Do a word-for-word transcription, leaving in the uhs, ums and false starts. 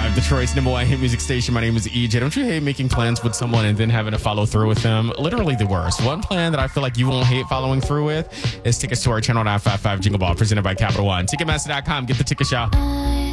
five, Detroit's number one hit music station. My name is E J. Don't you hate making plans with someone and then having to follow through with them? Literally the worst. One plan that I feel like you won't hate following through with is tickets to our Channel nine fifty-five Jingle Ball presented by Capital One. Ticketmaster dot com. Get the tickets, y'all.